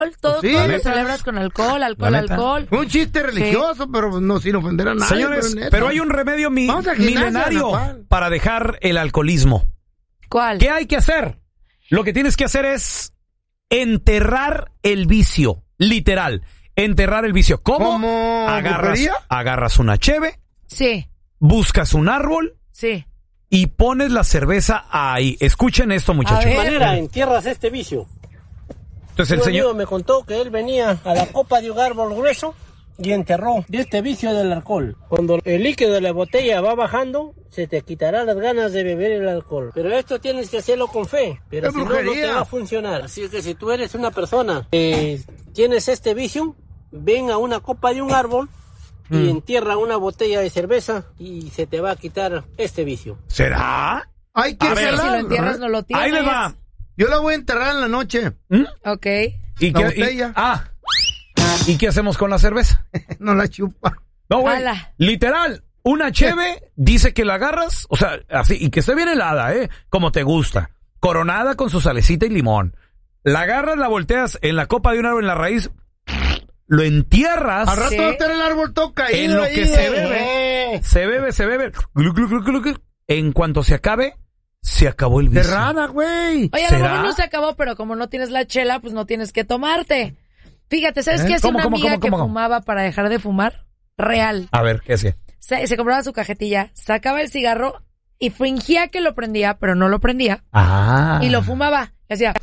Todo lo celebras con alcohol. Un chiste religioso, pero no sin ofender a nadie. Señores, pero hay un remedio milenario para dejar el alcoholismo. ¿Cuál? ¿Qué hay que hacer? Lo que tienes que hacer es enterrar el vicio. Literal. Enterrar el vicio. ¿Cómo? Agarras una cheve. Sí. Buscas un árbol. Sí. Y pones la cerveza ahí. Escuchen esto, muchachos. ¿De qué manera entierras este vicio? Entonces Un amigo me contó que él venía a la copa de un árbol grueso y enterró este vicio del alcohol. Cuando el líquido de la botella va bajando, se te quitará las ganas de beber el alcohol. Pero esto tienes que hacerlo con fe. Pero si no, no te va a funcionar. Así que si tú eres una persona que tienes este vicio, ven a una copa de un árbol y entierra una botella de cerveza y se te va a quitar este vicio. ¿Será? Hay que hacerlo. Si lo entierras, no lo tienes. Ahí les va. Yo la voy a enterrar en la noche. Ok. ¿Y qué, botella. ¿Y qué hacemos con la cerveza? No la chupa. No, güey. Literal, una cheve dice que la agarras, o sea, así, y que esté bien helada, como te gusta. Coronada con su salecita y limón. La agarras, la volteas en la copa de un árbol en la raíz, lo entierras. Al rato va a estar el árbol todo caído. En lo que se bebe. Se bebe. En cuanto se acabe, se acabó el vicio. Cerrada, güey. Oye, a lo mejor no se acabó, pero como no tienes la chela, pues no tienes que tomarte. Fíjate, ¿sabes qué hacía una amiga que fumaba para dejar de fumar? Real. A ver, ¿qué hacía? Se compraba su cajetilla, sacaba el cigarro y fingía que lo prendía, pero no lo prendía. Y lo fumaba. Y hacía...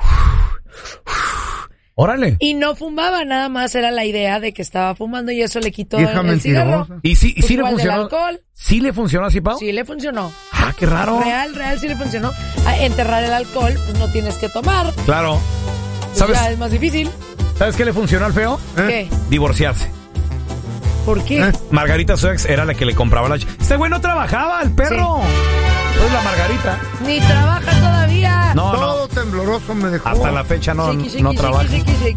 ¡Órale! Y no fumaba, nada más era la idea de que estaba fumando y eso le quitó el cigarro. ¿Y sí le funcionó? Alcohol. ¿Sí le funcionó así, Pau? Sí le funcionó. Ah, qué raro. Real sí le funcionó. Enterrar el alcohol, pues no tienes que tomar. Claro. Pues ¿Sabes? Ya es más difícil. ¿Sabes qué le funcionó al feo? ¿Qué? Divorciarse. ¿Por qué? Margarita, su ex, era la que le compraba la... Este güey no trabajaba, el perro. Sí. Es la Margarita. Ni trabaja todavía. No. Todo tembloroso me dejó. Hasta la fecha no trabaja.